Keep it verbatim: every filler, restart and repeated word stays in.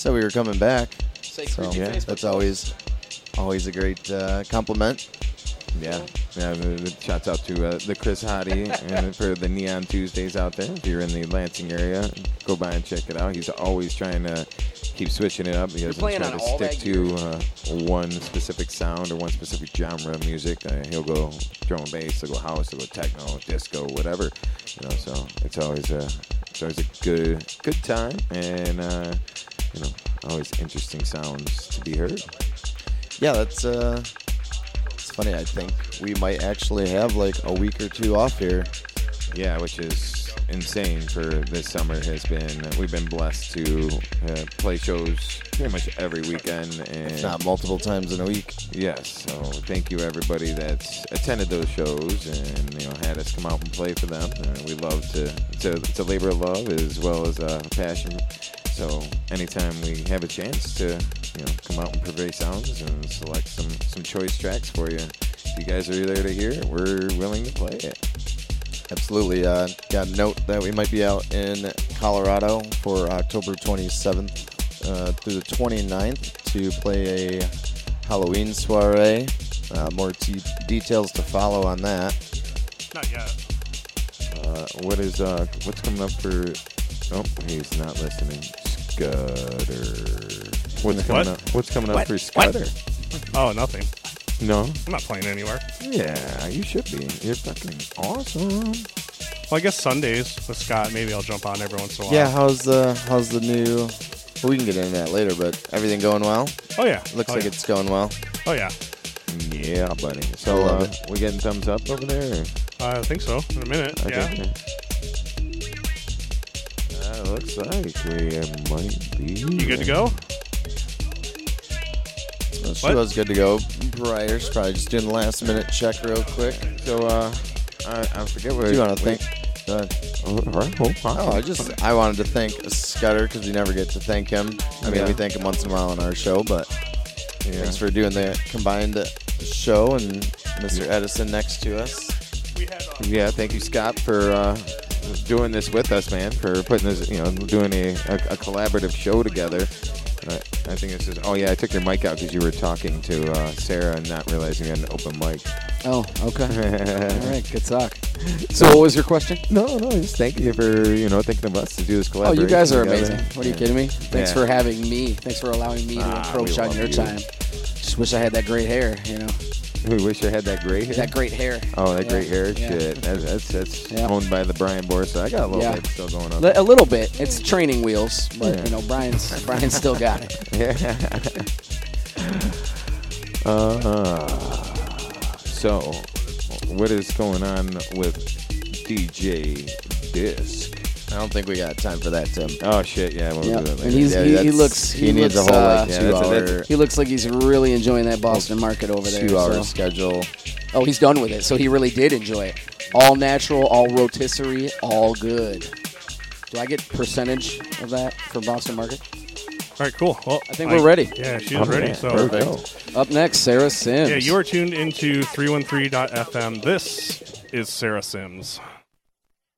said we were coming back. Say So creepy yeah, Facebook that's always always a great uh, compliment. Yeah, yeah. the- the- Shouts out to uh, the Chris Hottie and for the Neon Tuesdays out there. If you're in the Lansing area, go by and check it out. He's always trying to keep switching it up. He doesn't playing try on to all stick that to uh, one specific sound or one specific genre of music. Uh, he'll go drum and bass, he'll go house, he'll go techno, disco, whatever. You know, so it's always a it's always a good good time and uh, you know always interesting sounds to be heard. Yeah, that's uh, it's funny. I think we might actually have like a week or two off here. Yeah, which is insane for this summer. Has been we've been blessed to uh, play shows pretty much every weekend, and If not multiple times in a week. yes. So thank you everybody that's attended those shows and you know had us come out and play for them. Uh, we love to. It's a, it's a labor of love as well as a passion. So anytime we have a chance to you know come out and purvey sounds and select some some choice tracks for you, if you guys are there to hear it, we're willing to play it. Absolutely. Uh, got a note that we might be out in Colorado for October twenty-seventh uh, through the twenty-ninth to play a Halloween soiree. Uh, more t- details to follow on that. Not yet. Uh, what is uh what's coming up for? Oh, he's not listening. Scudder. What's coming What? up? What's coming up What? for Scudder? Oh, nothing. No. I'm not playing anywhere. Yeah, you should be. You're fucking awesome. Well, I guess Sundays with Scott. Maybe I'll jump on every once in a while. Yeah, how's the how's the new? Well, we can get into that later, but everything going well? Oh yeah. Looks oh, like yeah. it's going well. Oh yeah. Yeah, buddy. So I love uh, it. we getting thumbs up over there? Or? I think so. In a minute. I yeah. think, uh, uh, looks like we uh, might be. You good to go? Well, she What? was good to go. Briar's probably just doing the last minute check real quick. So uh, I, I forget what Do you want to wait. thank? Go ahead. Oh, all right. Oh, Oh, I just I wanted to thank Scudder because we never get to thank him. I mean, Yeah. we thank him once in a while on our show, but yeah. thanks for doing the combined show and Mister Edison next to us. We had. Uh, Yeah, thank you, Scott, for uh, doing this with us, man. For putting this, you know, doing a, a, a collaborative show together. I, I think this is. Oh yeah, I took your mic out because you were talking to uh, Sarah and not realizing you had an open mic. Oh, okay. All right, good talk. So, what was your question? No, no, just thank you for you know thinking of us to do this Oh, collaboration. you guys are together. amazing. What are you Yeah. kidding me? Thanks Yeah. for having me. Thanks for allowing me to Ah, encroach we on love your you. time. Just wish I had that great hair, you know. We wish I had that gray hair. That great hair. Oh, that Yeah, great hair yeah. shit. That's that's, that's Yeah. owned by the Brian Borsa. I got a little Yeah. bit still going on. Li- A little bit. It's training wheels, but Yeah. you know, Brian's Brian's still got it. Yeah. uh, so, what is going on with D J Disc? I don't think we got time for that, Tim. Oh shit! Yeah, we'll Yeah. do that And later. he's, Yeah, he, he that's- looks he he, needs looks, a whole uh, like yeah, two that's a- hour that's he looks like he's really enjoying that Boston market over there. two hour so- schedule. Oh, he's done with it, so he really did enjoy it. All natural, all rotisserie, all good. Do I get percentage of that for Boston Market? all right, cool. Well, I think we're ready. Yeah, she's Oh, ready. yeah, So, perfect. Up next, Sarah Sims. yeah, you are tuned into three one three dot f m. This is Sarah Sims.